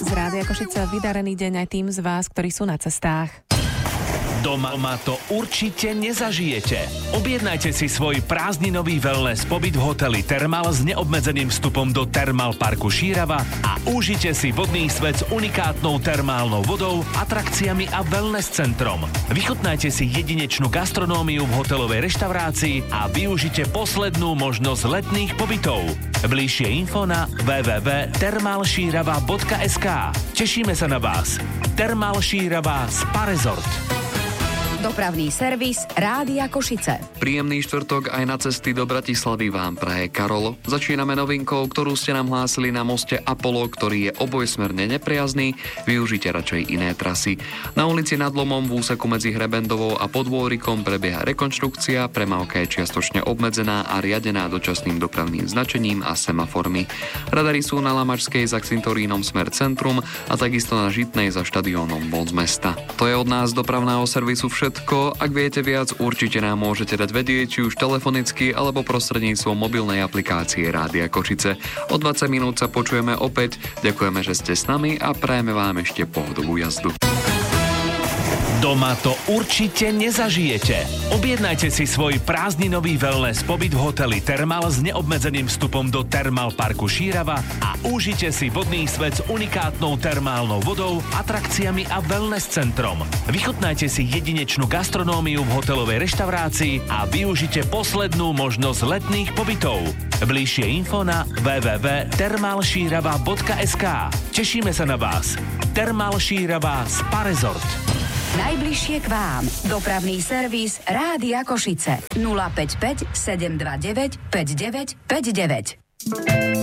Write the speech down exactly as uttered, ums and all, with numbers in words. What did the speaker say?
z Rádia Košice. Vydarený deň aj tým z vás, ktorí sú na cestách. Doma to určite nezažijete. Objednajte si svoj prázdninový wellness pobyt v hoteli Thermal s neobmedzeným vstupom do Thermal parku Šírava a užite si vodný svet s unikátnou termálnou vodou, atrakciami a wellness centrom. Vychutnajte si jedinečnú gastronómiu v hotelovej reštaurácii a využite poslednú možnosť letných pobytov. Bližšie info na w w w bodka thermal šírava bodka es ká. Tešíme sa na vás. Thermal Šírava Spa Resort. Dopravný servis Rádia Košice. Príjemný štvrtok aj na cesty do Bratislavy vám praje Karol. Začíname novinkou, ktorú ste nám hlásili na moste Apollo, ktorý je obojsmerne nepriazný. Využite radšej iné trasy. Na ulici Nad Lomom v úseku medzi Hrebendovou a Podôrikom prebieha rekonštrukcia, premávka je čiastočne obmedzená a riadená dočasným dopravným značením a semaformy. Radary sú na Lamačskej za Cintorínom smer centrum a takisto na Žitnej za štadiónom moc mesta. To je od nás dopravného servisu všetko. Ak viete viac, určite nám môžete dať vedieť, či už telefonicky alebo prostredníctvom mobilnej aplikácie Rádia Košice. O dvadsať minút sa počujeme opäť. Ďakujeme, že ste s nami a prajeme vám ešte pohodovú jazdu. Doma to určite nezažijete. Objednajte si svoj prázdninový wellness pobyt v hoteli Thermal s neobmedzeným vstupom do Thermal parku Šírava a užite si vodný svet s unikátnou termálnou vodou, atrakciami a wellness centrom. Vychutnajte si jedinečnú gastronómiu v hotelovej reštaurácii a využite poslednú možnosť letných pobytov. Bližšie info na w w w bodka thermal šírava bodka es ká. Tešíme sa na vás. Thermal Šírava Spa Resort. Najbližšie k vám. Dopravný servis Rádia Košice. nula päť päť sedem dva deväť päť deväť päť deväť.